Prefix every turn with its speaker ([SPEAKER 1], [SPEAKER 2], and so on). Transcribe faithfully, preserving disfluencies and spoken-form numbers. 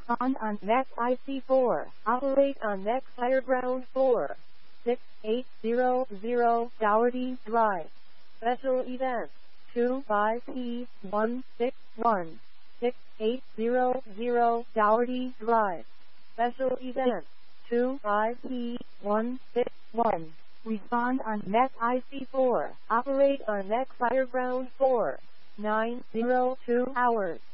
[SPEAKER 1] Respond on next I C four. Operate on next higher ground four. six eight zero zero Dougherty Drive. Special event two five P one six one. six eight zero zero Dougherty Drive. Special event two five P one six one. Respond on next I C four. Operate on next higher ground four. nine zero two hours.